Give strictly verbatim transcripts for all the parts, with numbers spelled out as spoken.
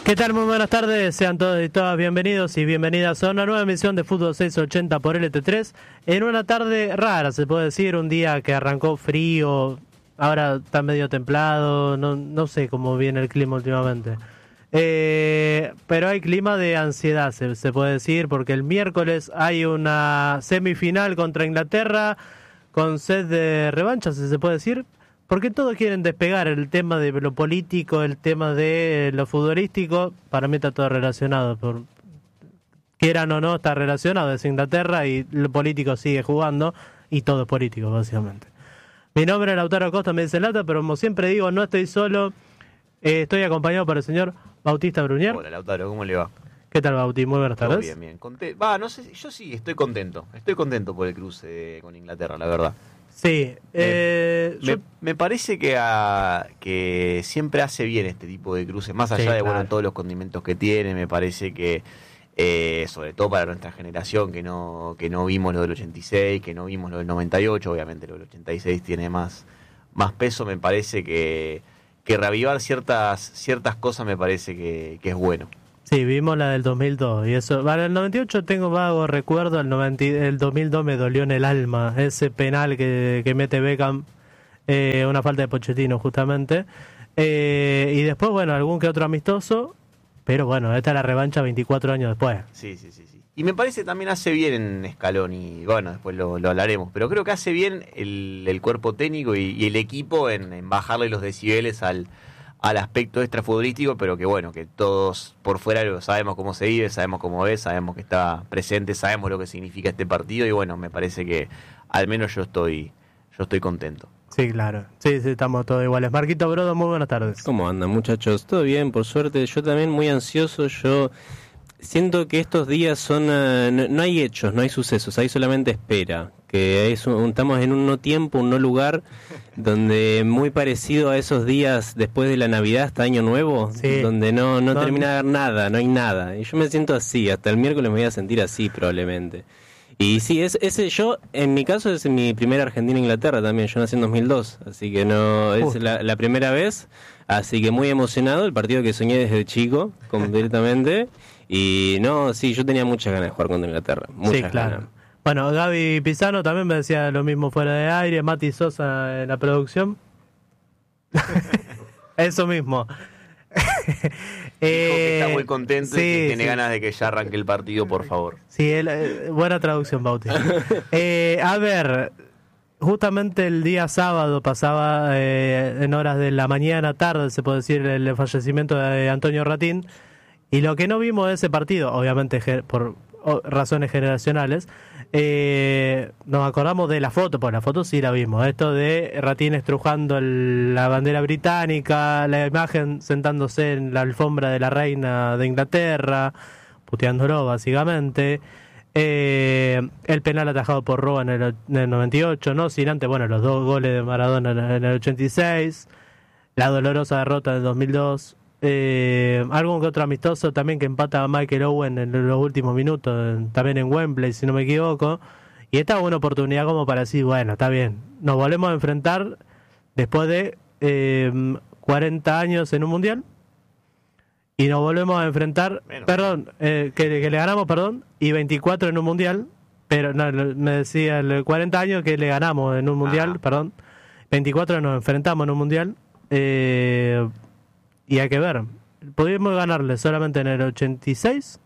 ¿Qué tal? Muy buenas tardes, sean todos y todas bienvenidos y bienvenidas a una nueva emisión de Fútbol seiscientos ochenta por L T tres. En una tarde rara, se puede decir, un día que arrancó frío, ahora está medio templado, no, no sé cómo viene el clima últimamente. Eh, pero hay clima de ansiedad, se, se puede decir, porque el miércoles hay una semifinal contra Inglaterra con sed de revancha, si se puede decir. Porque todos quieren despegar el tema de lo político, el tema de lo futbolístico. Para mí está todo relacionado. Por, quieran o no, está relacionado. Es Inglaterra y lo político sigue jugando. Y todo es político, básicamente. Mi nombre es Lautaro Costa, me dice Lata, pero como siempre digo, no estoy solo. Eh, estoy acompañado por el señor Bautista Brunier. Hola, Lautaro, ¿cómo le va? ¿Qué tal, Bauti? Muy buenas tardes. Todo bien, bien. Conte- Va, no sé, yo sí estoy contento. Estoy contento por el cruce con Inglaterra, la verdad. Sí, eh, me, yo... me, me parece que, a, que siempre hace bien este tipo de cruces, más allá Sí, de claro. bueno todos los condimentos que tiene. Me parece que, eh, sobre todo para nuestra generación, que no que no vimos lo del ochenta y seis, que no vimos lo del noventa y ocho, obviamente lo del ochenta y seis tiene más, más peso. Me parece que, que reavivar ciertas, ciertas cosas me parece que, que es bueno. Sí, vimos la del dos mil dos y eso, para el noventa y ocho tengo vago recuerdo, el, noventa, el dos mil dos me dolió en el alma, ese penal que, que mete Beckham, eh, una falta de Pochettino justamente, eh, y después, bueno, algún que otro amistoso, pero bueno, esta es la revancha veinticuatro años después. Sí, sí, sí, sí. Y me parece también hace bien en Scaloni, bueno, después lo, lo hablaremos, pero creo que hace bien el, el cuerpo técnico y, y el equipo en, en bajarle los decibeles al al aspecto extrafutbolístico, pero que bueno, que todos por fuera lo sabemos cómo se vive, sabemos cómo es, sabemos que está presente, sabemos lo que significa este partido y bueno, me parece que al menos yo estoy yo estoy contento. Sí, claro, sí, sí, estamos todos iguales. Marquito Brodo, muy buenas tardes. ¿Cómo andan, muchachos? ¿Todo bien? Por suerte, yo también muy ansioso, yo siento que estos días son, uh, no, no hay hechos, no hay sucesos, hay solamente espera, que es un, estamos en un no tiempo, un no lugar, donde muy parecido a esos días después de la Navidad hasta Año Nuevo, sí. donde no, no, no termina de haber nada, no hay nada, y yo me siento así, hasta el miércoles me voy a sentir así probablemente. Y sí, es, ese yo, en mi caso es mi primera Argentina-Inglaterra también, yo nací en dos mil dos, así que no es la, la primera vez, así que muy emocionado, el partido que soñé desde chico, completamente. Y no, sí, yo tenía muchas ganas de jugar contra Inglaterra. Muchas sí, claro. ganas. Bueno, Gaby Pisano también me decía lo mismo fuera de aire. Mati Sosa en la producción. Eso mismo. Dijo eh, que está muy contento sí, y que tiene sí. ganas de que ya arranque el partido, por favor. Sí, el, eh, buena traducción, Bauti. eh, a ver, justamente el día sábado pasaba eh, en horas de la mañana, tarde, se puede decir, el fallecimiento de Antonio Ratín. Y lo que no vimos de ese partido, obviamente por razones generacionales, eh, nos acordamos de la foto, pues la foto sí la vimos, esto de Ratín estrujando el, la bandera británica, la imagen sentándose en la alfombra de la reina de Inglaterra, puteándolo básicamente, eh, el penal atajado por Roa en el, en el noventa y ocho, no sin antes, bueno, los dos goles de Maradona en, en el ochenta y seis, la dolorosa derrota del dos mil dos. Eh, algún que otro amistoso también que empata a Michael Owen en los últimos minutos, también en Wembley si no me equivoco, y esta es una oportunidad como para decir, bueno, está bien, nos volvemos a enfrentar después de eh, cuarenta años en un mundial y nos volvemos a enfrentar, bueno, perdón, eh, que, que le ganamos, perdón, y veinticuatro en un mundial, pero no, me decía cuarenta años que le ganamos en un mundial, ah. perdón, veinticuatro nos enfrentamos en un mundial, eh y hay que ver, pudimos ganarle solamente en el ochenta y seis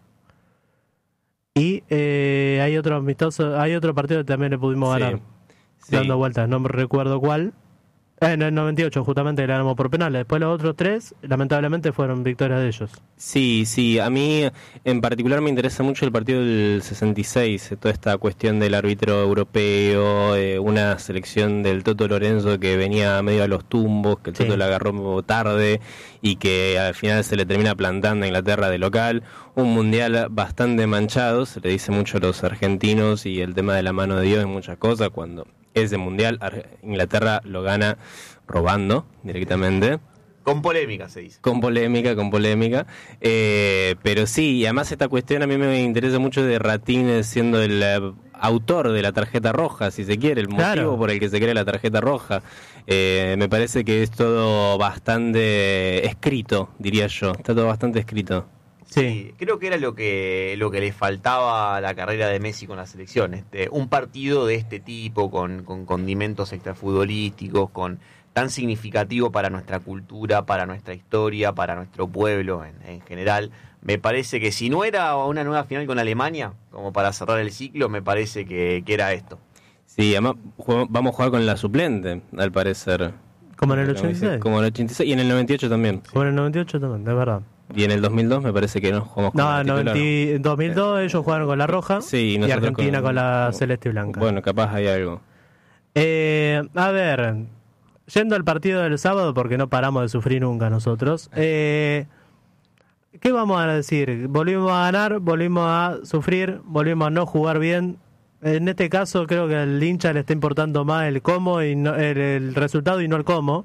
y eh, hay otro amistoso, hay otro partido que también le pudimos ganar, sí, dando sí. vueltas, no me recuerdo cuál, en el noventa y ocho justamente le ganamos por penales, después los otros tres lamentablemente fueron victorias de ellos. Sí, sí, a mí en particular me interesa mucho el partido del sesenta y seis, toda esta cuestión del árbitro europeo, eh, una selección del Toto Lorenzo que venía medio a los tumbos, que el Toto sí. la agarró tarde y que al final se le termina plantando a Inglaterra de local, un mundial bastante manchado, se le dice mucho a los argentinos y el tema de la mano de Dios en muchas cosas, cuando ese mundial Inglaterra lo gana robando directamente. Con polémica se dice. Con polémica, con polémica. Eh, pero sí, y además esta cuestión a mí me interesa mucho de Ratín siendo el uh, autor de la tarjeta roja, si se quiere, el motivo claro. por el que se crea la tarjeta roja. Eh, me parece que es todo bastante escrito, diría yo. Está todo bastante escrito. Sí, creo que era lo que lo que le faltaba a la carrera de Messi con la selección. Este, un partido de este tipo, con, con condimentos extrafutbolísticos, con tan significativo para nuestra cultura, para nuestra historia, para nuestro pueblo en, en general. Me parece que si no era una nueva final con Alemania, como para cerrar el ciclo, me parece que, que era esto. Sí, además jugamos- vamos a jugar con la suplente, al parecer. Como en el ochenta y seis. Como en el ochenta y seis y en el noventa y ocho también. Como en el noventa y ocho también, de verdad. Y en el dos mil dos me parece que no jugamos con No, la en titular. noventa en dos mil dos ellos jugaron con la roja Sí, y nosotros Argentina con, con- la celeste y blanca. Bueno, capaz hay algo. Eh, a ver, yendo al partido del sábado, porque no paramos de sufrir nunca nosotros, eh, ¿qué vamos a decir? Volvimos a ganar, volvimos a sufrir, volvimos a no jugar bien. En este caso creo que al hincha le está importando más el cómo y no, el, el resultado y no el cómo.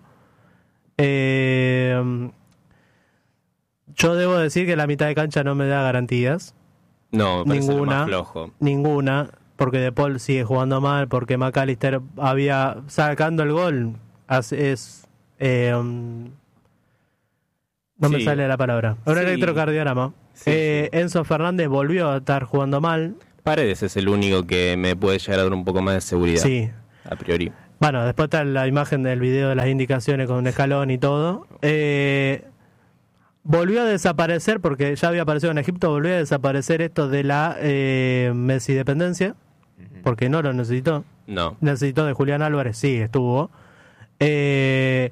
Eh, yo debo decir que la mitad de cancha no me da garantías. No, me parece lo Ninguna. más flojo. Ninguna, porque De Paul sigue jugando mal, porque McAllister había sacando el gol. hace- Es. eh, um, no me Sí. sale la palabra. Un Sí. electrocardiograma. Sí, Eh, Enzo Fernández volvió a estar jugando mal. Paredes es el único que me puede llegar a dar un poco más de seguridad. Sí. A priori. Bueno, después está la imagen del video de las indicaciones con un escalón y todo. Eh, volvió a desaparecer, porque ya había aparecido en Egipto, volvió a desaparecer esto de la eh, Messi dependencia, porque no lo necesitó. No. Necesitó de Julián Álvarez, sí, estuvo. Eh,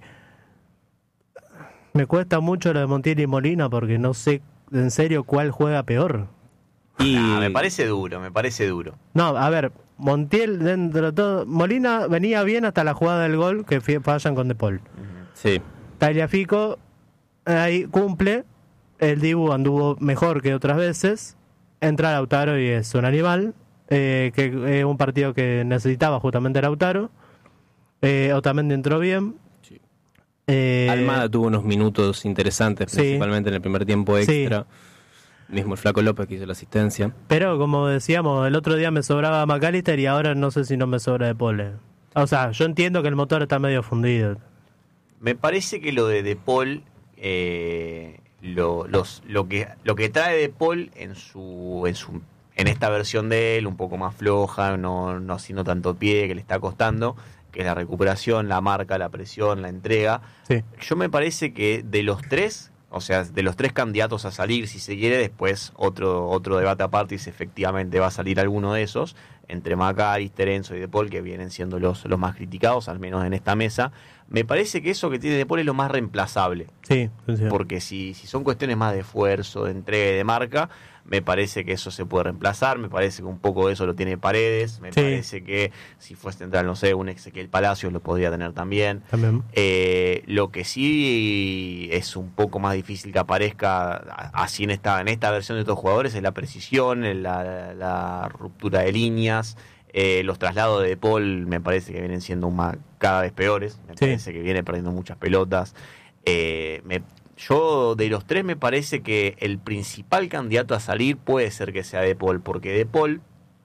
me cuesta mucho lo de Montiel y Molina, porque no sé en serio cuál juega peor. Y Nah, me parece duro, me parece duro. No, a ver, Montiel dentro de todo... Molina venía bien hasta la jugada del gol que fi- fallan con De Paul. sí. Tagliafico ahí cumple, el Dibu anduvo mejor que otras veces, entra Lautaro y es un animal, eh, que es un partido que necesitaba justamente Lautaro, eh, Otamendi entró bien. Sí. Eh, Almada tuvo unos minutos interesantes, sí. principalmente en el primer tiempo Sí. extra. Mismo el Flaco López que hizo la asistencia. Pero como decíamos, el otro día me sobraba McAllister y ahora no sé si no me sobra De Paul. O sea, yo entiendo que el motor está medio fundido. Me parece que lo de De Paul, eh, lo, los, lo que lo que trae De Paul en su, en su en esta versión de él, un poco más floja, no, no haciendo tanto pie, que le está costando, que es la recuperación, la marca, la presión, la entrega. Sí. Yo me parece que de los tres, o sea, de los tres candidatos a salir, si se quiere, después otro otro debate aparte y si efectivamente va a salir alguno de esos, entre McAllister, Enzo y De Paul, que vienen siendo los, los más criticados, al menos en esta mesa. Me parece que eso que tiene De Paul es lo más reemplazable, Sí, coincido. porque si, si son cuestiones más de esfuerzo, de entrega y de marca, me parece que eso se puede reemplazar, me parece que un poco de eso lo tiene Paredes, me Sí. parece que si fuese central, no sé, un Ezequiel Palacios lo podría tener también. También. Eh, lo que sí es un poco más difícil que aparezca a- así en esta en esta versión de estos jugadores es la precisión, la, la ruptura de líneas, eh, los traslados de De Paul me parece que vienen siendo más, cada vez peores, me Sí. parece que viene perdiendo muchas pelotas. Eh, me, yo de los tres me parece que el principal candidato a salir puede ser que sea De Paul, porque De Paul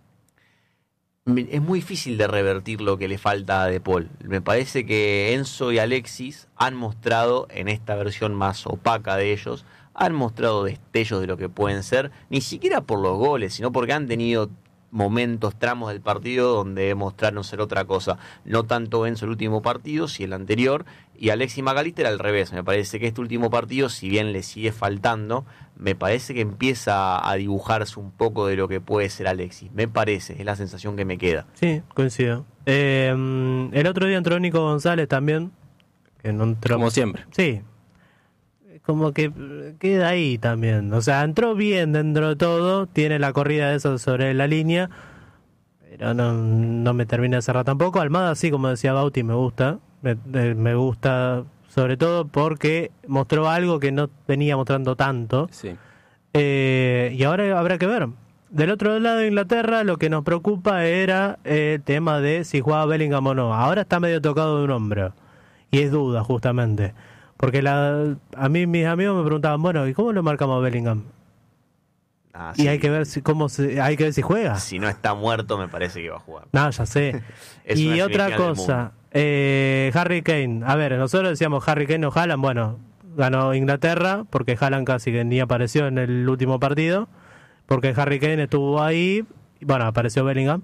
es muy difícil de revertir lo que le falta a De Paul. Me parece que Enzo y Alexis han mostrado en esta versión más opaca de ellos, han mostrado destellos de lo que pueden ser, ni siquiera por los goles, sino porque han tenido momentos, tramos del partido donde mostraron ser otra cosa. No tanto Enzo el último partido, si el anterior, y Alexis McAllister al revés. Me parece que este último partido, si bien le sigue faltando, me parece que empieza a dibujarse un poco de lo que puede ser Alexis. Me parece, es la sensación que me queda. Sí, coincido. Eh, el otro día entró Nico González también. Que no entró. Como siempre. Sí. Como que eh, queda ahí también. O sea, entró bien dentro de todo. Tiene la corrida de eso sobre la línea. Pero no, no me termina de cerrar tampoco. Almada, sí, como decía Bauti, me gusta. Me, eh, me gusta sobre todo porque mostró algo que no venía mostrando tanto. Sí. Eh, y ahora habrá que ver. Del otro lado de Inglaterra lo que nos preocupa era el tema de si jugaba Bellingham o no. Ahora está medio tocado de un hombro. Y es duda justamente. Porque la, a mí mis amigos me preguntaban, bueno, ¿y cómo lo marcamos a Bellingham? Ah, y sí. hay que ver si cómo se, hay que ver si juega. Si no está muerto, me parece que va a jugar. No, ya sé. Es Y una otra semifinal del cosa, eh, Harry Kane. A ver, nosotros decíamos Harry Kane o Haaland. Bueno, ganó Inglaterra porque Haaland casi que ni apareció en el último partido. Porque Harry Kane estuvo ahí. Bueno, apareció Bellingham.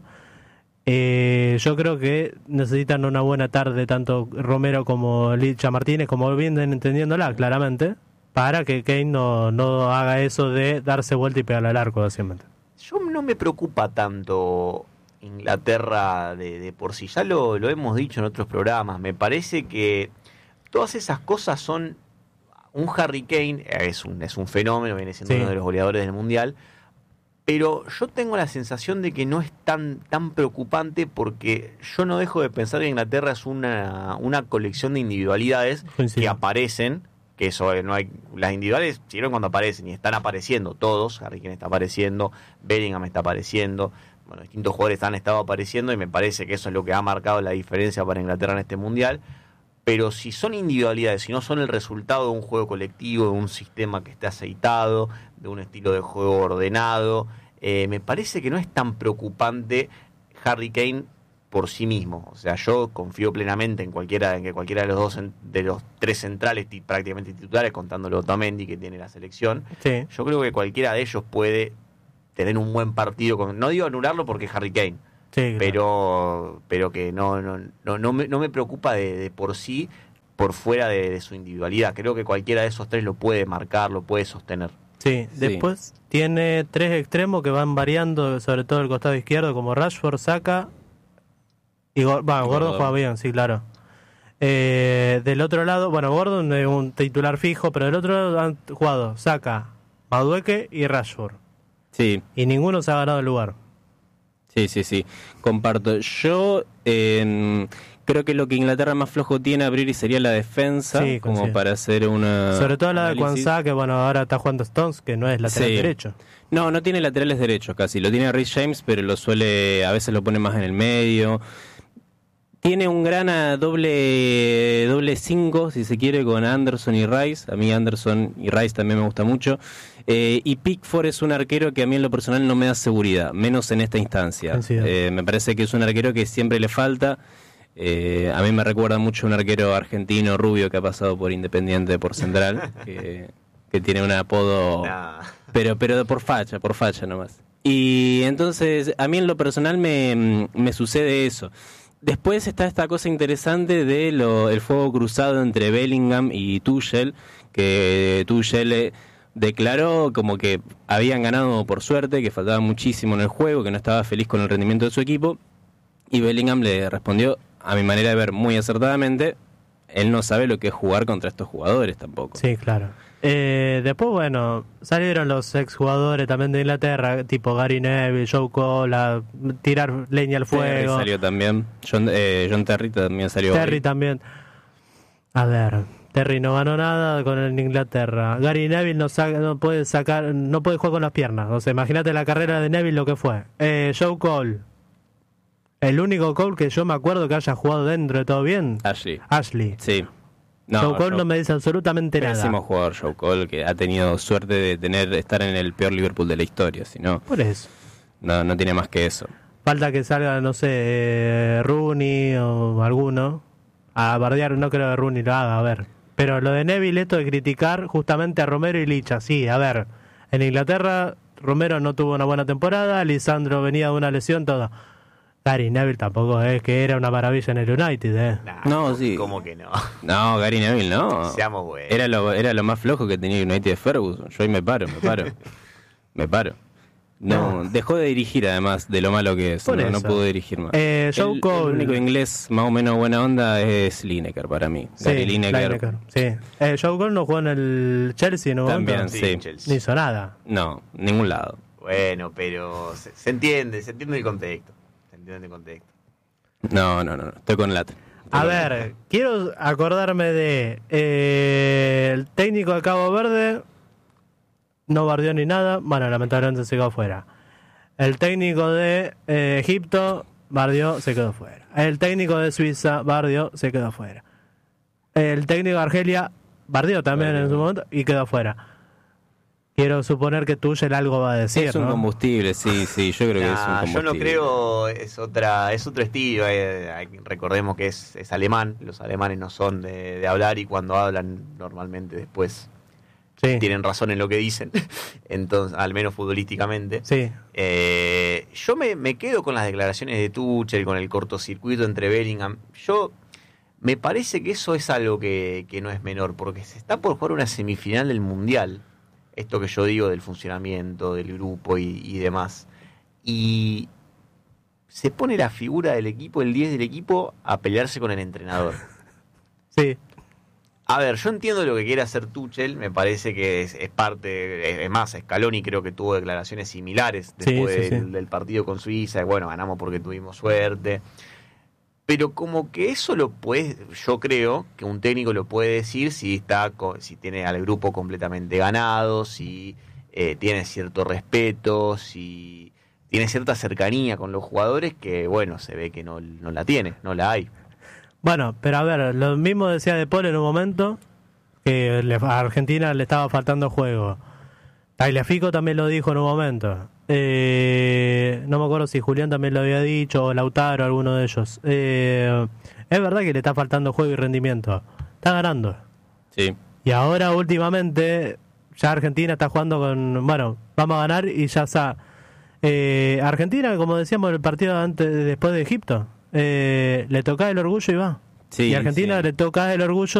Eh, yo creo que necesitan una buena tarde tanto Romero como Licha Martínez, como vienen entendiéndola claramente, para que Kane no, no haga eso de darse vuelta y pegarle al arco, básicamente. Yo no me preocupa tanto Inglaterra de, de por sí, ya lo, lo hemos dicho en otros programas, me parece que todas esas cosas son... Un Harry Kane es un, es un fenómeno, viene siendo Sí. uno de los goleadores del Mundial, pero yo tengo la sensación de que no es tan, tan preocupante porque yo no dejo de pensar que Inglaterra es una, una colección de individualidades Coincido. que aparecen, que eso eh, no hay, las individuales sirven cuando aparecen y están apareciendo todos. Harry Kane está apareciendo, Bellingham está apareciendo, bueno, distintos jugadores han estado apareciendo y me parece que eso es lo que ha marcado la diferencia para Inglaterra en este Mundial. Pero si son individualidades, si no son el resultado de un juego colectivo, de un sistema que esté aceitado, de un estilo de juego ordenado, eh, me parece que no es tan preocupante Harry Kane por sí mismo. O sea, yo confío plenamente en cualquiera, en que cualquiera de los dos, de los tres centrales t- prácticamente titulares, contándolo Otamendi que tiene la selección, Sí, yo creo que cualquiera de ellos puede tener un buen partido. Con, no digo anularlo porque es Harry Kane, sí, claro. pero pero que no no no no me, no me preocupa de, de por sí por fuera de, de su individualidad. Creo que cualquiera de esos tres lo puede marcar, lo puede sostener. Sí, Sí. después tiene tres extremos que van variando, sobre todo el costado izquierdo, como Rashford, Saka y Gor- bueno, Gordon Gordon. juega bien, sí, claro. Eh, del otro lado, bueno, Gordon es un titular fijo, pero del otro lado han jugado Saka, Madueke y Rashford. Sí, Y ninguno se ha ganado el lugar. sí, sí, sí. Comparto. Yo eh, creo que lo que Inglaterra más flojo tiene a abrir sería la defensa, Sí, como coincido. para hacer una. Sobre todo la de análisis. Kwanzaa, que bueno, ahora está jugando Stones, que no es lateral Sí. derecho. No, no tiene laterales derechos casi. Lo tiene Rhys James, pero lo suele, a veces lo pone más en el medio. Tiene un gran ah, doble doble cinco, si se quiere, con Anderson y Rice. A mí Anderson y Rice también me gusta mucho. Eh, y Pickford es un arquero que a mí en lo personal no me da seguridad, menos en esta instancia. Coincido. Eh, me parece que es un arquero que siempre le falta. Eh, a mí me recuerda mucho a un arquero argentino rubio que ha pasado por Independiente, por Central, que, que tiene un apodo... Nah. Pero, pero por facha, por facha nomás. Y entonces, a mí en lo personal me, me sucede eso. Después está esta cosa interesante de lo, el fuego cruzado entre Bellingham y Tuchel, que Tuchel eh, declaró como que habían ganado por suerte, que faltaba muchísimo en el juego, que no estaba feliz con el rendimiento de su equipo, y Bellingham le respondió, a mi manera de ver muy acertadamente, él no sabe lo que es jugar contra estos jugadores tampoco. Sí, claro. Eh, después, bueno, salieron los exjugadores también de Inglaterra, tipo Gary Neville, Joe Cole, a tirar leña al Terry fuego. salió también, John, eh, John Terry también salió Terry hoy. también. A ver, Terry no ganó nada con el Inglaterra. Gary Neville no, saca, no puede sacar, no puede jugar con las piernas. O sea, imagínate la carrera de Neville lo que fue. Eh, Joe Cole. El único Cole que yo me acuerdo que haya jugado dentro de todo bien. Ashley. Ashley. Sí. No, Joe Cole Joe- no me dice absolutamente pésimo nada. jugador Joe Cole, que ha tenido suerte de tener estar en el peor Liverpool de la historia, si no, Por eso. no, no tiene más que eso. Falta que salga, no sé, eh, Rooney o alguno a bardear. No creo que Rooney lo haga, a ver. Pero lo de Neville, esto de criticar justamente a Romero y Licha, sí, a ver. En Inglaterra, Romero no tuvo una buena temporada, Lisandro venía de una lesión, todo. Gary Neville tampoco es que era una maravilla en el United, ¿eh? Nah, No, sí. ¿Cómo que no? No, Gary Neville no. Seamos buenos. Era lo, era lo más flojo que tenía United de Ferguson. Yo ahí me paro, me paro. me paro. No, dejó de dirigir además de lo malo que es. Por No, no eso. pudo dirigir más. Eh, Joe el, Cole. el único inglés más o menos buena onda es Lineker para mí. Sí, Gary Lineker. Lineker, sí. Eh, Joe Cole no jugó en el Chelsea en un También, momento. sí. Chelsea. Ni hizo nada. No, ningún lado. Bueno, pero se, se entiende, se entiende el contexto. Se entiende el contexto. No, no, no, no. Estoy con Lat. A ver, quiero acordarme de eh, el técnico de Cabo Verde, no bardeó ni nada, bueno, lamentablemente se quedó fuera. El técnico de eh, Egipto, bardeó, se quedó fuera. El técnico de Suiza, bardeó, se quedó fuera. El técnico de Argelia, bardeó también Bardeó. en su momento y quedó fuera. quiero suponer que Tuchel algo va a decir, Es un ¿no? combustible, sí, sí, yo creo que es un Nah, combustible. yo no creo, es otra es otro estilo. eh, hay- recordemos que es, es alemán, los alemanes no son de, de hablar y cuando hablan normalmente después Sí, tienen razón en lo que dicen, entonces al menos futbolísticamente. sí. Eh, yo me, me quedo con las declaraciones de Tuchel, con el cortocircuito entre Bellingham. Yo me parece que eso es algo que, que no es menor, porque se está por jugar una semifinal del Mundial. Esto que yo digo del funcionamiento del grupo y, y demás. Y se pone la figura del equipo, el diez del equipo, a pelearse con el entrenador. Sí, A ver, yo entiendo lo que quiere hacer Tuchel, me parece que es, es parte, es, es más, Scaloni creo que tuvo declaraciones similares después Sí, sí, del, sí. del partido con Suiza, y bueno, ganamos porque tuvimos suerte. Pero como que eso lo puede, yo creo que un técnico lo puede decir si está, co- si tiene al grupo completamente ganado, si eh, tiene cierto respeto, si tiene cierta cercanía con los jugadores, que bueno, se ve que no, no la tiene, no la hay. bueno, pero a ver, lo mismo decía De Paul en un momento, que le- a Argentina le estaba faltando juego. Tagliafico también lo dijo en un momento. Eh, no me acuerdo si Julián también lo había dicho, o Lautaro, alguno de ellos. Eh, es verdad que le está faltando juego y rendimiento. Está ganando. Sí. Y ahora últimamente ya Argentina está jugando con, bueno, vamos a ganar y ya está. Eh, Argentina, como decíamos en el partido antes, después de Egipto, eh, le toca el orgullo y va. Sí, y a Argentina sí. le toca el orgullo